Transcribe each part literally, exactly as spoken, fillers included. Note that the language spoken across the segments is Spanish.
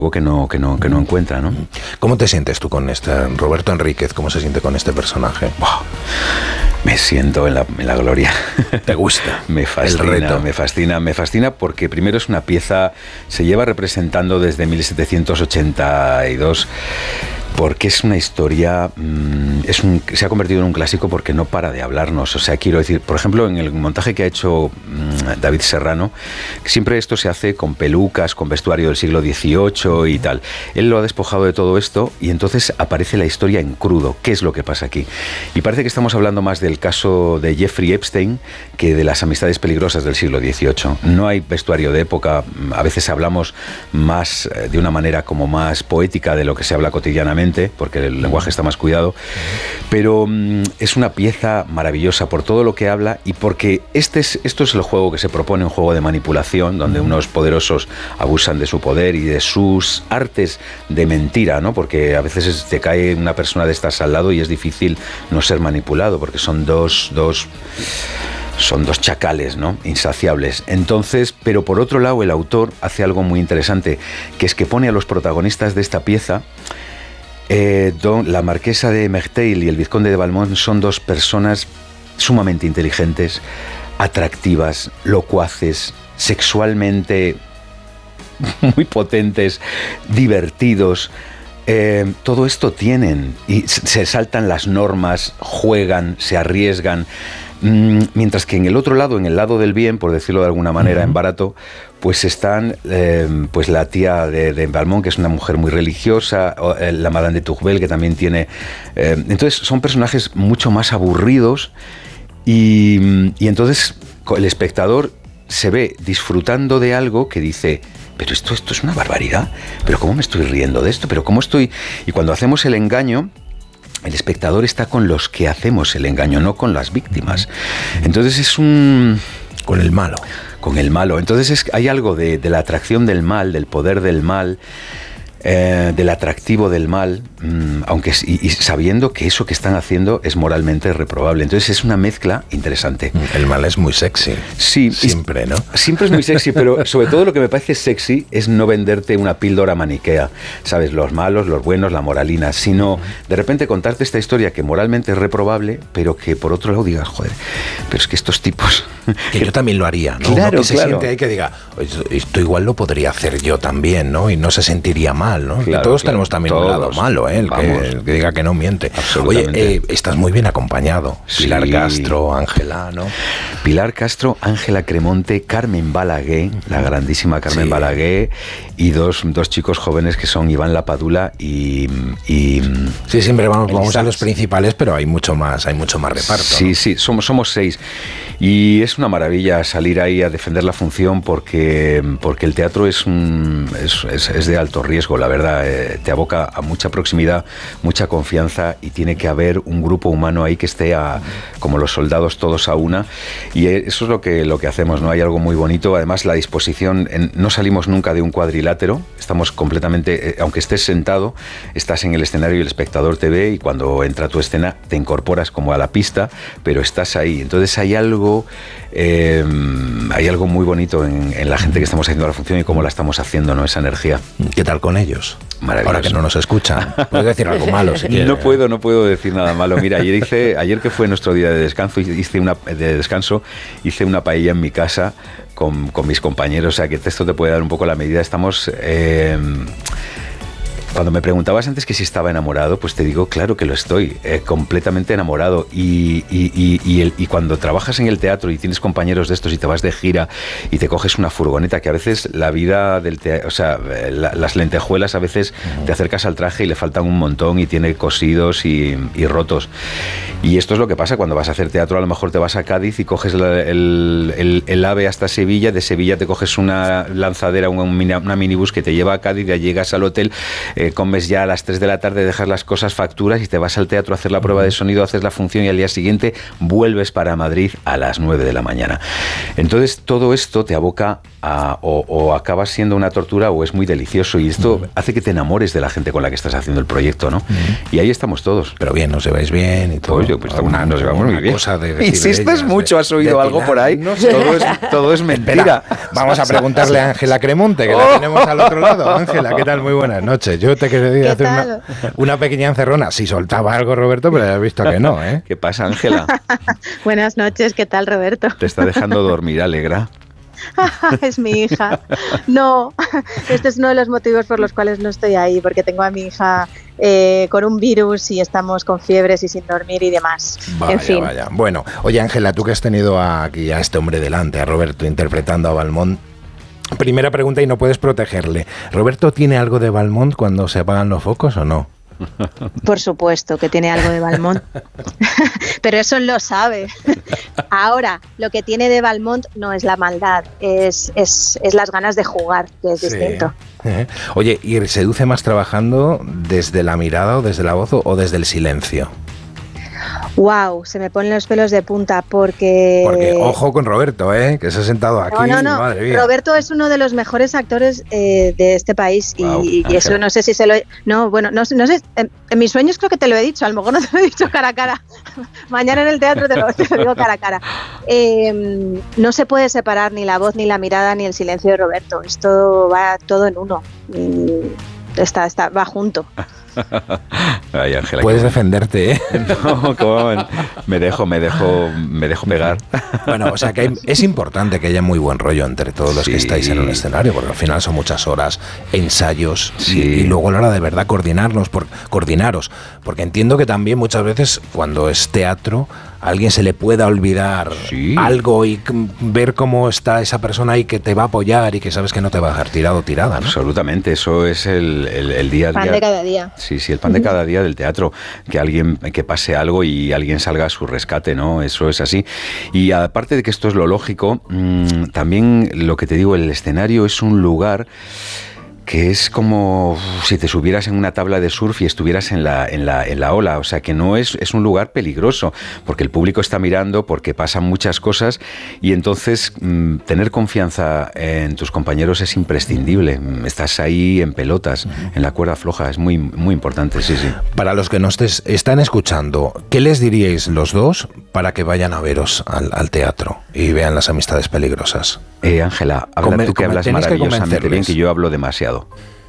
que no, que no, que no encuentra, ¿no? ¿Cómo te sientes tú con este Roberto Enríquez? ¿Cómo se siente con este personaje? Wow. Me siento en la, en la gloria. ¿Te gusta? Me fascina, el reto. me fascina, me fascina porque primero es una pieza, se lleva representando desde mil setecientos ochenta y dos, porque es una historia, mmm, es un, se ha convertido en un clásico porque no para de hablarnos. O sea, quiero decir, por ejemplo, en el montaje que ha hecho mmm, David Serrano, siempre esto se hace con pelucas, con vestuario del siglo dieciocho y tal. Él lo ha despojado de todo esto y entonces aparece la historia en crudo. ¿Qué es lo que pasa aquí? Y parece que estamos hablando más del caso de Jeffrey Epstein que de las amistades peligrosas del siglo dieciocho. No hay vestuario de época, a veces hablamos más de una manera como más poética de lo que se habla cotidianamente, porque el lenguaje está más cuidado, pero um, es una pieza maravillosa por todo lo que habla y porque este es, esto es el juego que se propone, un juego de manipulación, donde unos poderosos abusan de su poder y de sus artes de mentira, ¿no? Porque a veces te cae una persona de estas al lado y es difícil no ser manipulado, porque son dos, dos, son dos chacales, ¿no? Insaciables. Entonces, pero por otro lado, el autor hace algo muy interesante, que es que pone a los protagonistas de esta pieza. Eh, don, la marquesa de Merteuil y el vizconde de Valmont son dos personas sumamente inteligentes, atractivas, locuaces, sexualmente muy potentes, divertidos. Eh, todo esto tienen y se saltan las normas, juegan, se arriesgan, mm, mientras que en el otro lado, en el lado del bien, por decirlo de alguna manera, uh-huh. en barato, pues están eh, pues la tía de, de Valmont, que es una mujer muy religiosa, o, eh, la Madame de Tourvel, que también tiene... Eh, entonces son personajes mucho más aburridos y, y entonces el espectador se ve disfrutando de algo que dice... pero esto, esto es una barbaridad, pero ¿cómo me estoy riendo de esto? Pero ¿cómo estoy...? Y cuando hacemos el engaño, el espectador está con los que hacemos el engaño, no con las víctimas. Entonces es un... Con el malo. Con el malo. Entonces es, hay algo de, de la atracción del mal, del poder del mal, eh, del atractivo del mal, mmm, aunque y, y sabiendo que eso que están haciendo es moralmente reprobable. Entonces es una mezcla interesante. El mal es muy sexy. Sí, siempre, ¿no? Siempre es muy sexy, pero sobre todo lo que me parece sexy es no venderte una píldora maniquea, ¿sabes? Los malos, los buenos, la moralina, sino de repente contarte esta historia que moralmente es reprobable, pero que por otro lado digas, joder, pero es que estos tipos... Que yo también lo haría, ¿no? Claro, Uno que se claro. siente ahí que diga, esto igual lo podría hacer yo también, ¿no? Y no se sentiría mal, ¿no? Claro, y todos claro, tenemos también todos. un lado malo, ¿eh? El que, el que diga que no miente. Oye, eh, estás muy bien acompañado. Sí. Pilar Castro, Ángela, ¿no? Pilar Castro, Ángela Cremonte, Carmen Balaguer, la grandísima Carmen sí. Balaguer, y dos, dos chicos jóvenes que son Iván Lapadula y... y sí, siempre vamos, vamos a los principales, pero hay mucho más, hay mucho más reparto. Sí, ¿no? sí, somos, somos seis. Y es una maravilla salir ahí a defender la función porque, porque el teatro es, un, es, es, es de alto riesgo, la verdad. Eh, te aboca a mucha proximidad, mucha confianza y tiene que haber un grupo humano ahí que esté a, como los soldados todos a una. Y eso es lo que, lo que hacemos, ¿no? Hay algo muy bonito. Además, la disposición, en, no salimos nunca de un cuadrilátero. Estamos completamente, eh, aunque estés sentado, estás en el escenario y el espectador te ve y cuando entra tu escena te incorporas como a la pista, pero estás ahí. Entonces hay algo Eh, hay algo muy bonito en, en la gente que estamos haciendo la función y cómo la estamos haciendo, ¿no? Esa energía. ¿Qué tal con ellos? Maravilloso. Ahora que no nos escuchan. Puedes decir algo malo si quieres. No puedo, no puedo decir nada malo. Mira, ayer hice, ayer que fue nuestro día de descanso, hice una de descanso, hice una paella en mi casa con, con mis compañeros. O sea que esto te puede dar un poco la medida. Estamos eh, Cuando me preguntabas antes que si estaba enamorado, pues te digo, claro que lo estoy, eh, completamente enamorado. Y, y, y, y, el, y cuando trabajas en el teatro y tienes compañeros de estos y te vas de gira y te coges una furgoneta, que a veces la vida del teatro, o sea, la, las lentejuelas a veces uh-huh. te acercas al traje y le faltan un montón y tiene cosidos y, y rotos. Y esto es lo que pasa cuando vas a hacer teatro. A lo mejor te vas a Cádiz y coges la, el, el, el AVE hasta Sevilla, de Sevilla te coges una lanzadera, una, una minibús que te lleva a Cádiz, ya llegas al hotel. eh, comes ya a las tres de la tarde, dejas las cosas, facturas y te vas al teatro a hacer la prueba de sonido, haces la función y al día siguiente vuelves para Madrid a las nueve de la mañana. Entonces todo esto te aboca a, o, o acabas siendo una tortura o es muy delicioso y esto uh-huh. hace que te enamores de la gente con la que estás haciendo el proyecto, ¿no? Uh-huh. Y ahí estamos todos. Pero bien, nos lleváis bien y todo. Oye, pues estamos, una, nos llevamos muy bien. Cosa de Insistes mucho, ¿has oído de algo Pilar, por ahí? No sé. todo, es, todo es mentira. Espera, vamos a preguntarle a Ángela Cremonte, que oh. la tenemos al otro lado. Ángela, ¿qué tal? Muy buenas noches. Yo te quería hacer una, una pequeña encerrona. Si soltaba algo, Roberto, pero ya has visto que no, ¿eh? ¿Qué pasa, Ángela? Buenas noches, ¿qué tal, Roberto? Te está dejando dormir, Alegra. Es mi hija. No, este es uno de los motivos por los cuales no estoy ahí, porque tengo a mi hija eh, con un virus y estamos con fiebres y sin dormir y demás. Vaya, en fin. Vaya. Bueno, oye, Ángela, tú que has tenido aquí a este hombre delante, a Roberto, interpretando a Valmont. Primera pregunta y no puedes protegerle. ¿Roberto tiene algo de Valmont cuando se apagan los focos o no? Por supuesto que tiene algo de Valmont, pero eso lo sabe. Ahora, lo que tiene de Valmont no es la maldad, es, es, es las ganas de jugar, que es sí. distinto. Oye, ¿y seduce más trabajando desde la mirada o desde la voz o desde el silencio? Wow, se me ponen los pelos de punta porque... Porque ojo con Roberto, ¿eh? Que se ha sentado aquí. No, no, no. Madre mía. Roberto es uno de los mejores actores eh, de este país wow, y, y eso no sé si se lo... No, bueno, no, no sé, en, en mis sueños creo que te lo he dicho, a lo mejor no te lo he dicho cara a cara. Mañana en el teatro te lo, te lo digo cara a cara. Eh, no se puede separar ni la voz, ni la mirada, ni el silencio de Roberto. Esto va todo en uno. Está, está, va junto. Ay, Ángela, puedes defenderte, ¿eh? No, ¿cómo? me dejo, me dejo, me dejo pegar. Bueno, o sea que hay, es importante que haya muy buen rollo entre todos los sí. que estáis en un escenario, porque al final son muchas horas, ensayos sí. y, y luego a la hora de verdad coordinarnos, por, coordinaros, porque entiendo que también muchas veces cuando es teatro a alguien se le pueda olvidar sí. algo y ver cómo está esa persona ahí que te va a apoyar y que sabes que no te va a dejar tirado o tirada, ¿no? Absolutamente, eso es el, el, el día a día. Pan de cada día. Sí, sí, el pan de cada día del teatro, que alguien, que pase algo y alguien salga a su rescate, ¿no? Eso es así. Y aparte de que esto es lo lógico, mmm, también lo que te digo, el escenario es un lugar que es como si te subieras en una tabla de surf y estuvieras en la, en la, en la ola, o sea que no es, es un lugar peligroso, porque el público está mirando, porque pasan muchas cosas y entonces mmm, tener confianza en tus compañeros es imprescindible, estás ahí en pelotas, uh-huh. en la cuerda floja, es muy, muy importante, sí, sí. Para los que nos estés, están escuchando, ¿qué les diríais los dos para que vayan a veros al, al teatro y vean Las Amistades Peligrosas? Eh, Ángela, habla Come, tú que hablas maravillosamente bien, que yo hablo demasiado.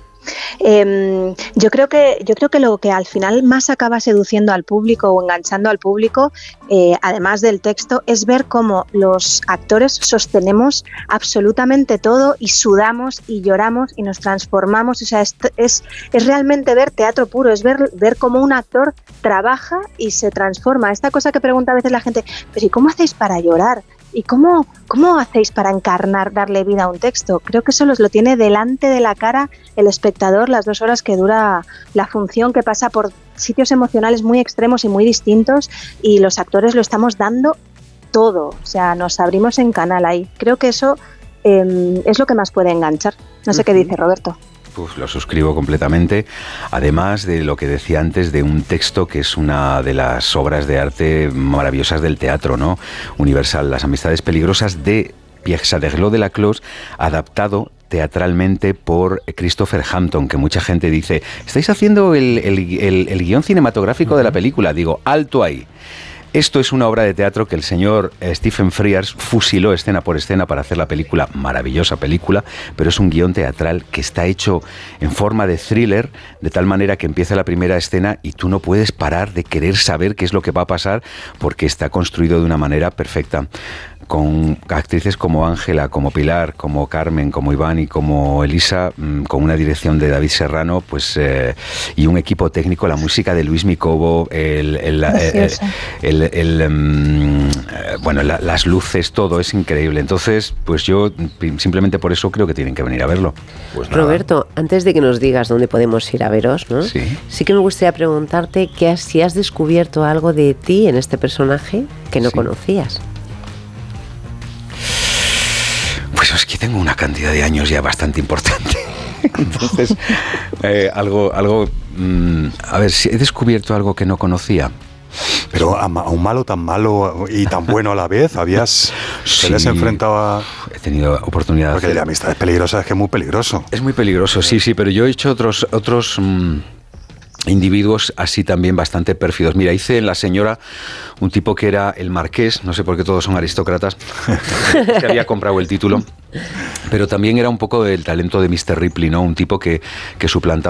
Eh, yo creo que yo creo que lo que al final más acaba seduciendo al público o enganchando al público, eh, además del texto, es ver cómo los actores sostenemos absolutamente todo y sudamos y lloramos y nos transformamos. O sea, es, es, es realmente ver teatro puro, es ver, ver cómo un actor trabaja y se transforma. Esta cosa que pregunta a veces la gente, pero ¿y cómo hacéis para llorar? ¿Y cómo, cómo hacéis para encarnar, darle vida a un texto? Creo que eso los lo tiene delante de la cara el espectador las dos horas que dura la función, que pasa por sitios emocionales muy extremos y muy distintos y los actores lo estamos dando todo. O sea, nos abrimos en canal ahí. Creo que eso eh, es lo que más puede enganchar. No sé uh-huh. qué dice Roberto. Pues lo suscribo completamente, además de lo que decía antes de un texto que es una de las obras de arte maravillosas del teatro, ¿no? Universal, Las Amistades Peligrosas, de Pierre Saderlot de Laclos, adaptado teatralmente por Christopher Hampton, que mucha gente dice, ¿estáis haciendo el, el, el, el guión cinematográfico uh-huh. de la película? Digo, alto ahí. Esto es una obra de teatro que el señor Stephen Frears fusiló escena por escena para hacer la película, maravillosa película, pero es un guión teatral que está hecho en forma de thriller, de tal manera que empieza la primera escena y tú no puedes parar de querer saber qué es lo que va a pasar porque está construido de una manera perfecta. Con actrices como Ángela, como Pilar, como Carmen, como Iván y como Elisa, con una dirección de David Serrano, pues eh, y un equipo técnico, la música de Luis Micobo, el, el, el, el, el, el um, bueno, la, las luces, todo es increíble. Entonces, pues yo simplemente por eso creo que tienen que venir a verlo. Pues Roberto, antes de que nos digas dónde podemos ir a veros, ¿no? Sí. Sí que me gustaría preguntarte que has, si has descubierto algo de ti en este personaje que no sí. conocías. Pues es que tengo una cantidad de años ya bastante importante. Entonces, eh, algo, algo mmm, a ver, si he descubierto algo que no conocía. Pero a, a un malo tan malo y tan bueno a la vez, habías sí, se les enfrentaba. He tenido oportunidad. Porque de la amistad es peligrosa, es que es muy peligroso. Es muy peligroso, sí, sí, pero yo he hecho otros, otros mmm, individuos así también bastante pérfidos. Mira, hice en La Señora un tipo que era el marqués, no sé por qué todos son aristócratas, que había comprado el título, pero también era un poco del talento de mister Ripley, ¿no? Un tipo que, que suplantaba